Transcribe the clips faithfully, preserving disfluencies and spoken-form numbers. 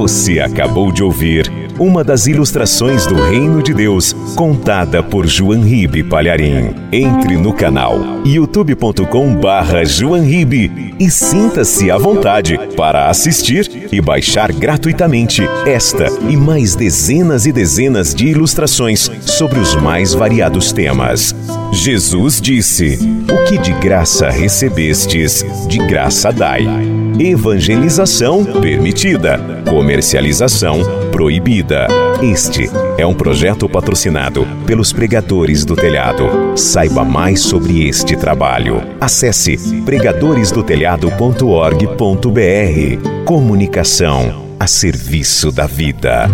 Você acabou de ouvir uma das ilustrações do Reino de Deus, contada por João Ribe Palharim. Entre no canal youtube ponto com barra João Ribe e sinta-se à vontade para assistir e baixar gratuitamente esta e mais dezenas e dezenas de ilustrações sobre os mais variados temas. Jesus disse: "O que de graça recebestes, de graça dai." Evangelização permitida, comercialização proibida. Este é um projeto patrocinado pelos Pregadores do Telhado. Saiba mais sobre este trabalho. Acesse pregadores do telhado ponto org ponto br. Comunicação a serviço da vida.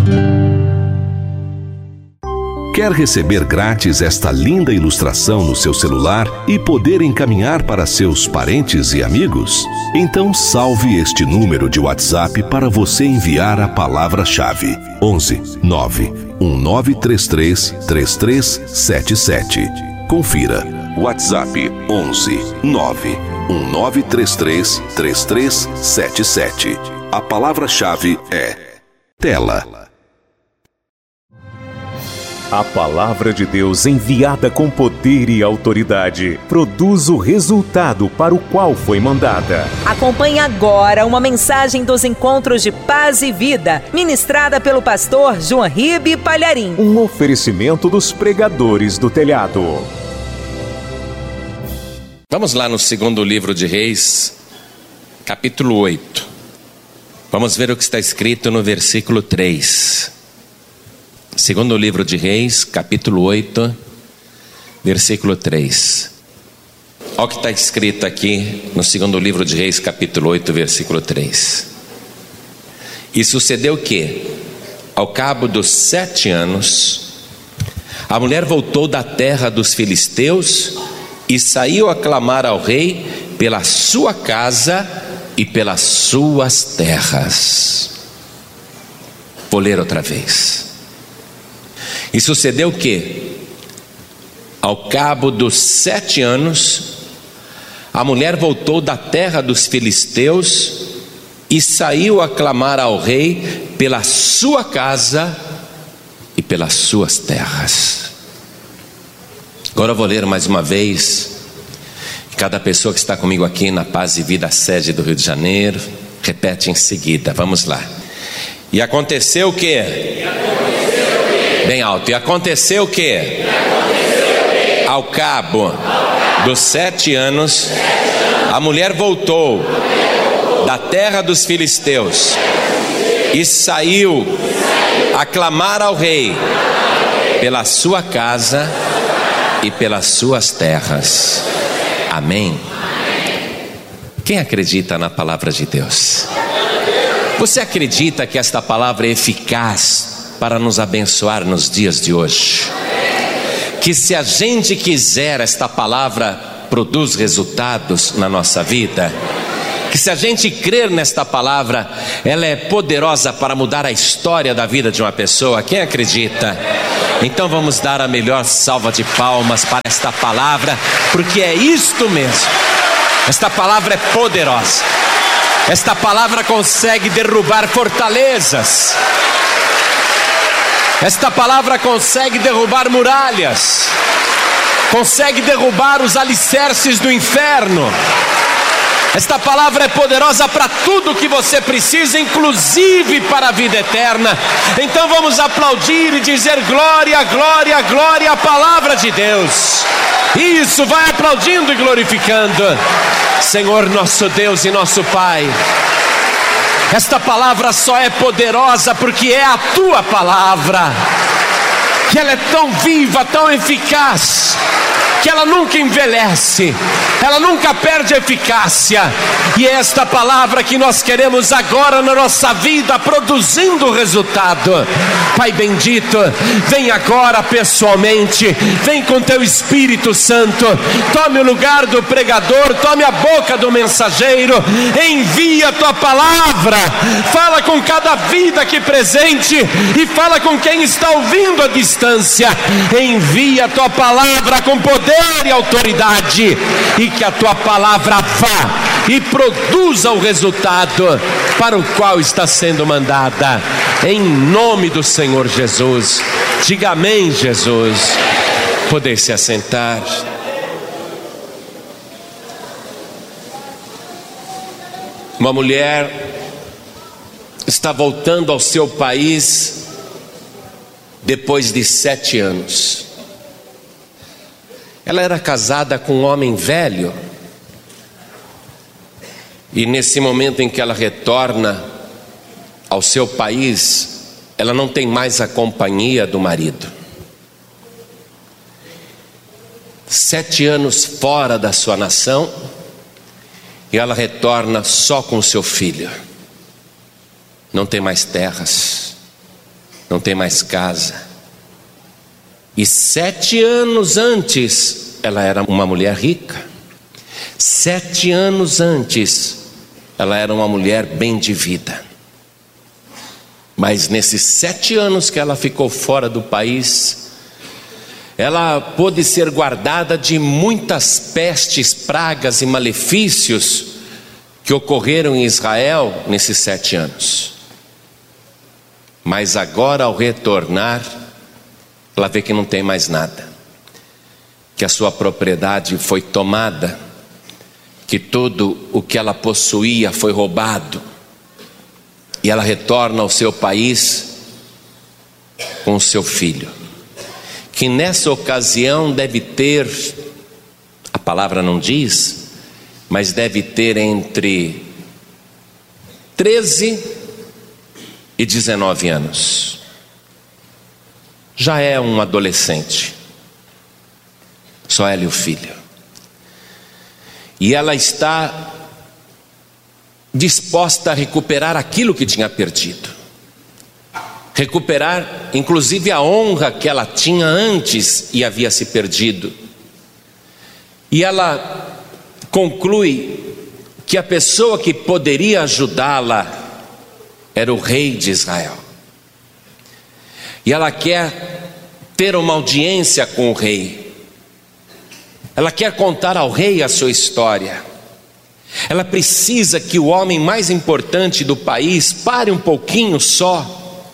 Quer receber grátis esta linda ilustração no seu celular e poder encaminhar para seus parentes e amigos? Então salve este número de WhatsApp para você enviar a palavra-chave: onze nove um nove três três três três sete sete. Confira. WhatsApp onze nove um nove três três três três sete sete. A palavra-chave é tela. A palavra de Deus, enviada com poder e autoridade, produz o resultado para o qual foi mandada. Acompanhe agora uma mensagem dos Encontros de Paz e Vida, ministrada pelo pastor João Ribe Palharim. Um oferecimento dos Pregadores do Telhado. Vamos lá no segundo livro de Reis, capítulo oito. Vamos ver o que está escrito no versículo três. Segundo livro de Reis, capítulo oito, versículo três. Olha o que está escrito aqui no segundo livro de Reis, capítulo oito, versículo três. E sucedeu que, ao cabo dos sete anos, a mulher voltou da terra dos filisteus e saiu a clamar ao rei pela sua casa e pelas suas terras. Vou ler outra vez. E sucedeu que, ao cabo dos sete anos, a mulher voltou da terra dos filisteus e saiu a clamar ao rei pela sua casa e pelas suas terras. Agora eu vou ler mais uma vez. Cada pessoa que está comigo aqui na Paz e Vida, sede do Rio de Janeiro, repete em seguida. Vamos lá. E aconteceu o quê? Bem alto. E aconteceu o quê? Ao cabo dos sete anos, a mulher voltou da terra dos filisteus e saiu a clamar ao rei pela sua casa e pelas suas terras. Amém? Quem acredita na palavra de Deus? Você acredita que esta palavra é eficaz para nos abençoar nos dias de hoje? Que se a gente quiser, esta palavra produz resultados na nossa vida? Que se a gente crer nesta palavra, ela é poderosa para mudar a história da vida de uma pessoa? Quem acredita? Então vamos dar a melhor salva de palmas para esta palavra, porque é isto mesmo. Esta palavra é poderosa. Esta palavra consegue derrubar fortalezas. Esta palavra consegue derrubar muralhas, consegue derrubar os alicerces do inferno. Esta palavra é poderosa para tudo que você precisa, inclusive para a vida eterna. Então vamos aplaudir e dizer glória, glória, glória à palavra de Deus. Isso, vai aplaudindo e glorificando. Senhor nosso Deus e nosso Pai, esta palavra só é poderosa porque é a tua palavra, que ela é tão viva, tão eficaz, que ela nunca envelhece, ela nunca perde eficácia. E é esta palavra que nós queremos agora na nossa vida, produzindo resultado. Pai bendito, vem agora pessoalmente, vem com teu Espírito Santo, tome o lugar do pregador, tome a boca do mensageiro, envia a tua palavra, fala com cada vida aqui presente e fala com quem está ouvindo à distância. Envia a tua palavra com poder e autoridade, e que a tua palavra vá e produza o resultado para o qual está sendo mandada, em nome do Senhor Jesus. Diga amém, Jesus. Poder se assentar. Uma mulher está voltando ao seu país depois de sete anos. Ela era casada com um homem velho, e nesse momento em que ela retorna ao seu país, ela não tem mais a companhia do marido. Sete anos fora da sua nação, e ela retorna só com seu filho. Não tem mais terras, não tem mais casa. E sete anos antes, ela era uma mulher rica. Sete anos antes, ela era uma mulher bem de vida. Mas nesses sete anos que ela ficou fora do país, ela pôde ser guardada de muitas pestes, pragas e malefícios que ocorreram em Israel nesses sete anos. Mas agora, ao retornar, ela vê que não tem mais nada, que a sua propriedade foi tomada, que tudo o que ela possuía foi roubado, e ela retorna ao seu país com o seu filho, que nessa ocasião deve ter, a palavra não diz, mas deve ter entre treze e dezenove anos. Já é um adolescente, só ela e o filho. E ela está disposta a recuperar aquilo que tinha perdido, recuperar inclusive a honra que ela tinha antes e havia se perdido. E ela conclui que a pessoa que poderia ajudá-la era o rei de Israel. E ela quer ter uma audiência com o rei. Ela quer contar ao rei a sua história. Ela precisa que o homem mais importante do país pare um pouquinho só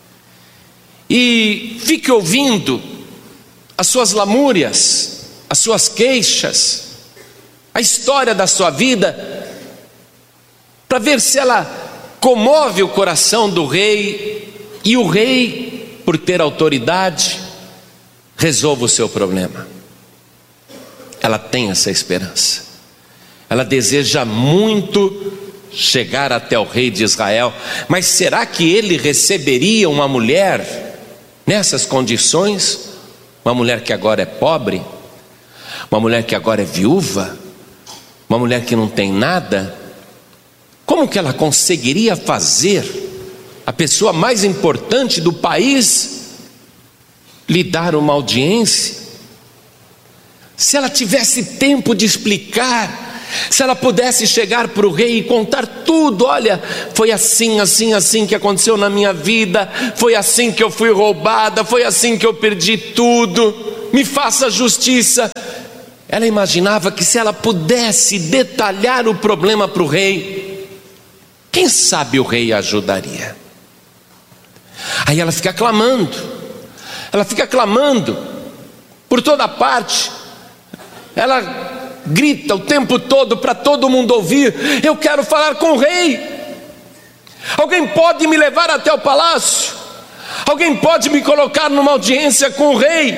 e fique ouvindo as suas lamúrias, as suas queixas, a história da sua vida, para ver se ela comove o coração do rei, e o rei, por ter autoridade, resolva o seu problema. Ela tem essa esperança. Ela deseja muito chegar até o rei de Israel, mas será que ele receberia uma mulher nessas condições? Uma mulher que agora é pobre, uma mulher que agora é viúva, uma mulher que não tem nada? Como que ela conseguiria fazer a pessoa mais importante do país lhe dar uma audiência? Se ela tivesse tempo de explicar, se ela pudesse chegar para o rei e contar tudo: olha, foi assim, assim, assim que aconteceu na minha vida, foi assim que eu fui roubada, foi assim que eu perdi tudo, me faça justiça. Ela imaginava que se ela pudesse detalhar o problema para o rei, quem sabe o rei ajudaria. Aí ela fica clamando, ela fica clamando por toda parte, ela grita o tempo todo para todo mundo ouvir: eu quero falar com o rei, alguém pode me levar até o palácio, alguém pode me colocar numa audiência com o rei.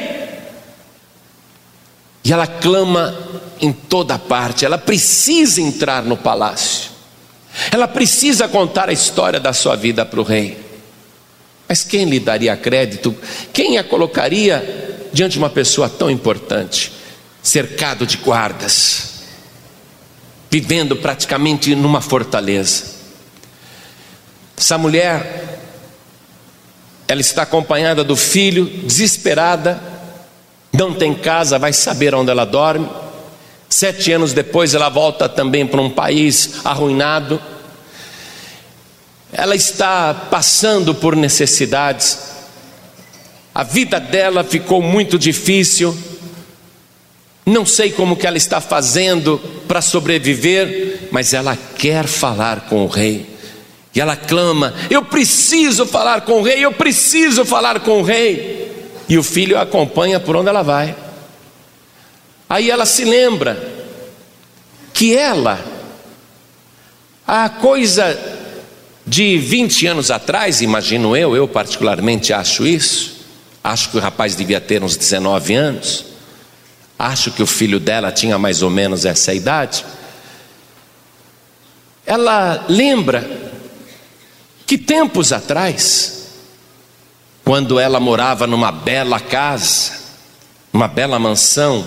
E ela clama em toda parte, ela precisa entrar no palácio, ela precisa contar a história da sua vida para o rei. Mas quem lhe daria crédito? Quem a colocaria diante de uma pessoa tão importante, cercado de guardas, vivendo praticamente numa fortaleza? Essa mulher, ela está acompanhada do filho, desesperada, não tem casa, vai saber onde ela dorme. Sete anos depois ela volta também para um país arruinado. Ela está passando por necessidades, a vida dela ficou muito difícil, não sei como que ela está fazendo para sobreviver, mas ela quer falar com o rei. E ela clama: eu preciso falar com o rei, eu preciso falar com o rei. E o filho a acompanha por onde ela vai. Aí ela se lembra que ela, há coisa de vinte anos atrás, imagino eu, eu particularmente acho isso, acho que o rapaz devia ter uns dezenove anos, acho que o filho dela tinha mais ou menos essa idade. Ela lembra que tempos atrás, quando ela morava numa bela casa, uma bela mansão,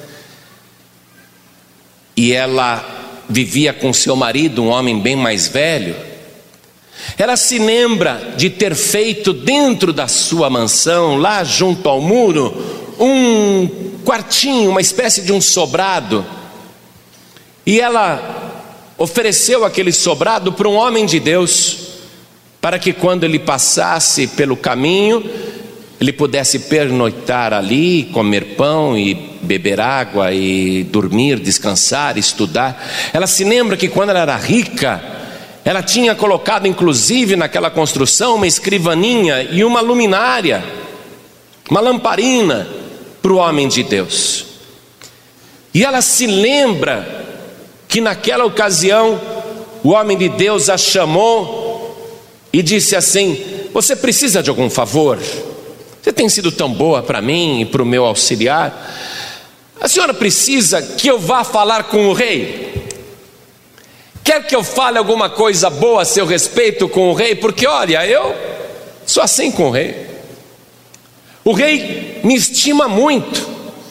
e ela vivia com seu marido, um homem bem mais velho, ela se lembra de ter feito dentro da sua mansão, lá junto ao muro, um quartinho, uma espécie de um sobrado, e ela ofereceu aquele sobrado para um homem de Deus, para que quando ele passasse pelo caminho, ele pudesse pernoitar ali, comer pão e beber água e dormir, descansar, estudar. Ela se lembra que quando ela era rica, ela tinha colocado inclusive naquela construção uma escrivaninha e uma luminária, uma lamparina para o homem de Deus. E ela se lembra que naquela ocasião o homem de Deus a chamou e disse assim: você precisa de algum favor? Você tem sido tão boa para mim e para o meu auxiliar. A senhora precisa que eu vá falar com o rei? Quer que eu fale alguma coisa boa a seu respeito com o rei? Porque olha, eu sou assim com o rei. O rei me estima muito.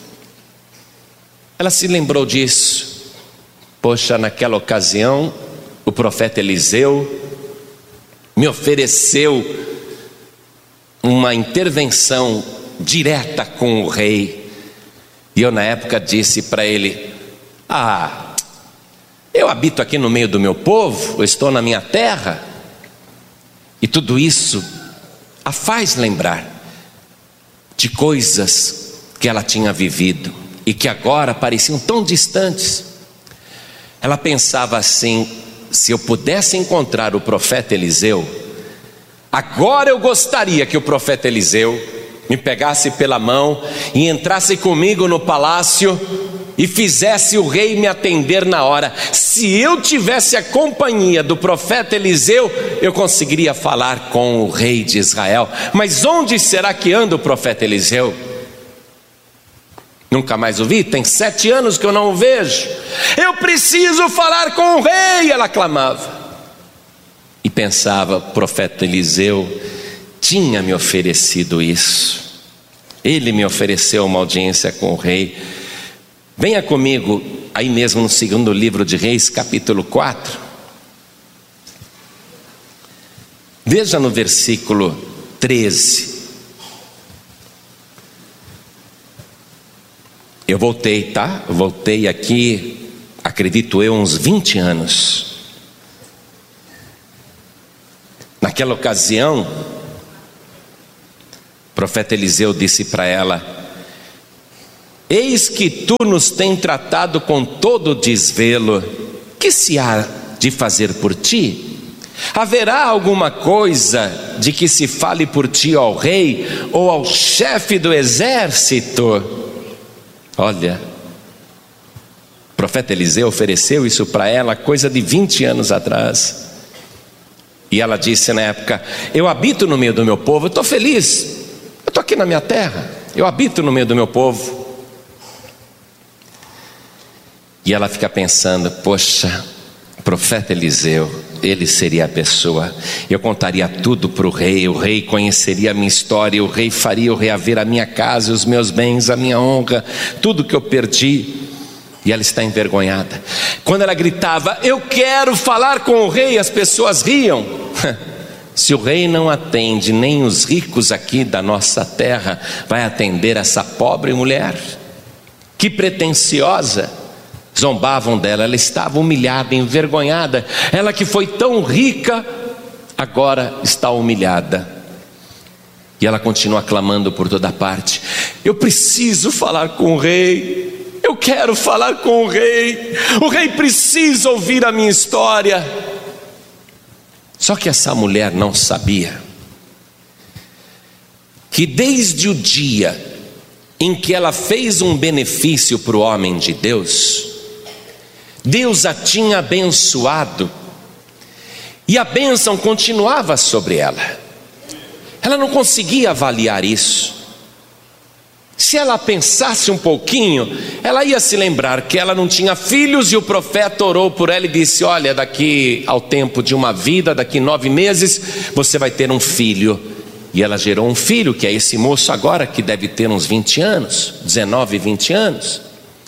Ela se lembrou disso. Poxa, naquela ocasião o profeta Eliseu me ofereceu uma intervenção direta com o rei. E eu na época disse para ele: ah, eu habito aqui no meio do meu povo, eu estou na minha terra. E tudo isso a faz lembrar de coisas que ela tinha vivido e que agora pareciam tão distantes. Ela pensava assim: se eu pudesse encontrar o profeta Eliseu, agora eu gostaria que o profeta Eliseu me pegasse pela mão e entrasse comigo no palácio e fizesse o rei me atender na hora. Se eu tivesse a companhia do profeta Eliseu, eu conseguiria falar com o rei de Israel. Mas onde será que anda o profeta Eliseu? Nunca mais o vi, tem sete anos que eu não o vejo. Eu preciso falar com o rei, ela clamava. E pensava: o profeta Eliseu tinha me oferecido isso. Ele me ofereceu uma audiência com o rei. Venha comigo, aí mesmo no segundo livro de Reis, capítulo quatro. Veja no versículo treze. Eu voltei, tá? Eu voltei aqui, acredito eu, uns vinte anos. Naquela ocasião, o profeta Eliseu disse para ela: eis que tu nos tem tratado com todo desvelo, que se há de fazer por ti? Haverá alguma coisa de que se fale por ti ao rei ou ao chefe do exército? Olha, o profeta Eliseu ofereceu isso para ela coisa de vinte anos atrás. E ela disse na época: eu habito no meio do meu povo, eu estou feliz, eu estou aqui na minha terra, eu habito no meio do meu povo. E ela fica pensando: poxa, o profeta Eliseu, ele seria a pessoa. Eu contaria tudo para o rei, o rei conheceria a minha história, o rei faria eu reaver a minha casa, os meus bens, a minha honra, tudo que eu perdi. E ela está envergonhada. Quando ela gritava: eu quero falar com o rei, as pessoas riam. Se o rei não atende nem os ricos aqui da nossa terra, vai atender essa pobre mulher? Que pretensiosa! Zombavam dela, ela estava humilhada, envergonhada. Ela que foi tão rica, agora está humilhada. E ela continua clamando por toda parte: eu preciso falar com o rei, eu quero falar com o rei, o rei precisa ouvir a minha história. Só que essa mulher não sabia que desde o dia em que ela fez um benefício para o homem de Deus, Deus a tinha abençoado, e a bênção continuava sobre ela. Ela não conseguia avaliar isso. Se ela pensasse um pouquinho, ela ia se lembrar que ela não tinha filhos, e o profeta orou por ela e disse: olha, daqui ao tempo de uma vida, daqui nove meses, você vai ter um filho. E ela gerou um filho, que é esse moço agora, que deve ter uns vinte anos, dezenove, vinte anos.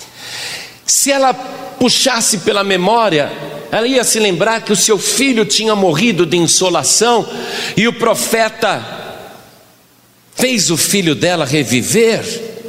Se ela puxasse pela memória, ela ia se lembrar que o seu filho tinha morrido de insolação, e o profeta fez o filho dela reviver.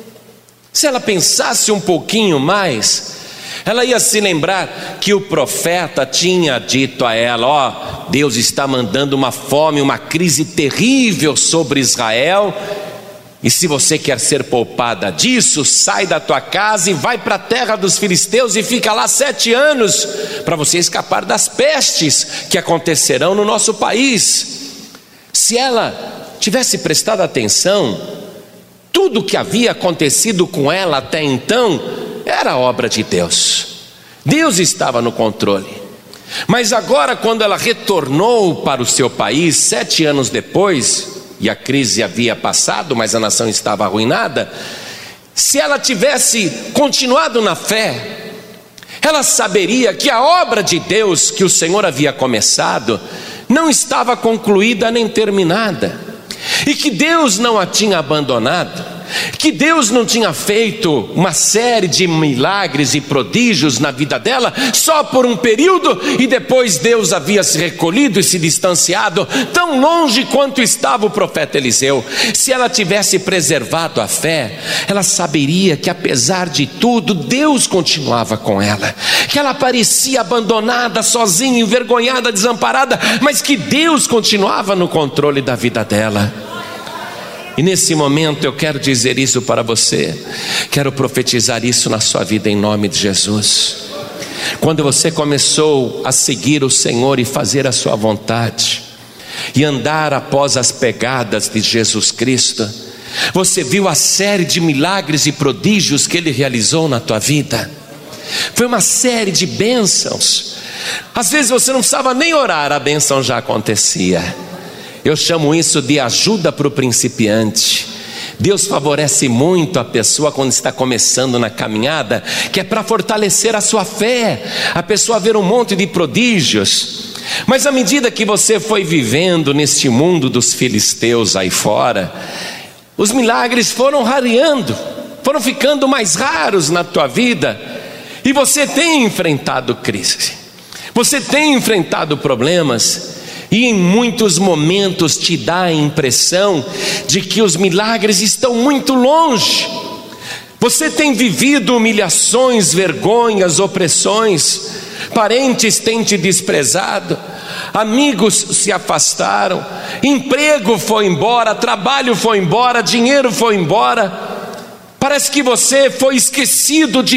Se ela pensasse um pouquinho mais, ela ia se lembrar que o profeta tinha dito a ela: ó, Deus está mandando uma fome, uma crise terrível sobre Israel, e se você quer ser poupada disso, sai da tua casa e vai para a terra dos filisteus e fica lá sete anos, para você escapar das pestes que acontecerão no nosso país. Se ela tivesse prestado atenção, tudo o que havia acontecido com ela até então era obra de Deus. Deus estava no controle. Mas agora, quando ela retornou para o seu país, sete anos depois, e a crise havia passado, mas a nação estava arruinada, se ela tivesse continuado na fé, ela saberia que a obra de Deus que o Senhor havia começado não estava concluída nem terminada, e que Deus não a tinha abandonado, que Deus não tinha feito uma série de milagres e prodígios na vida dela só por um período, e depois Deus havia se recolhido e se distanciado tão longe quanto estava o profeta Eliseu. Se ela tivesse preservado a fé, ela saberia que apesar de tudo, Deus continuava com ela, que ela parecia abandonada, sozinha, envergonhada, desamparada, mas que Deus continuava no controle da vida dela. E nesse momento eu quero dizer isso para você, quero profetizar isso na sua vida em nome de Jesus. Quando você começou a seguir o Senhor e fazer a sua vontade, e andar após as pegadas de Jesus Cristo, você viu a série de milagres e prodígios que Ele realizou na tua vida. Foi uma série de bênçãos. Às vezes você não precisava nem orar, a bênção já acontecia. Eu chamo isso de ajuda para o principiante. Deus favorece muito a pessoa quando está começando na caminhada, que é para fortalecer a sua fé, a pessoa ver um monte de prodígios. Mas à medida que você foi vivendo neste mundo dos filisteus aí fora, os milagres foram rareando, foram ficando mais raros na tua vida, e você tem enfrentado crise, você tem enfrentado problemas, e em muitos momentos te dá a impressão de que os milagres estão muito longe. Você tem vivido humilhações, vergonhas, opressões, parentes têm te desprezado, amigos se afastaram, emprego foi embora, trabalho foi embora, dinheiro foi embora. Parece que você foi esquecido de